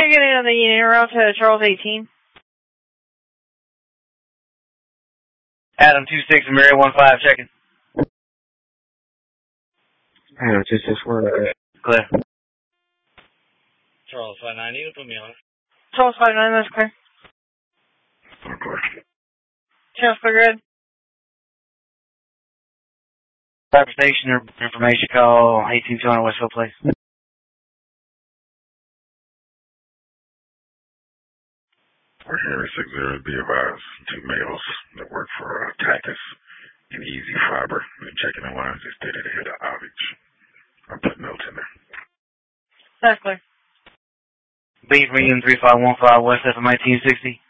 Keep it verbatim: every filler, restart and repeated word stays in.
You're getting on the Union Route to Charles eighteen. Adam two six and Mary one five, checking. Adam two six one, okay. Clear. Charles five nine, you can put me on. Charles five nine, that's clear. Okay. Charles, clear good. Cyber station or information call eighteen two hundred Westfield Place. Henry six zero, be advised, two males that work for uh, Tactus and Easy Fiber. Been checking the lines, they stated they had an outage. I put notes in there. That's clear. Beef Medium three five one five West F M nineteen sixty.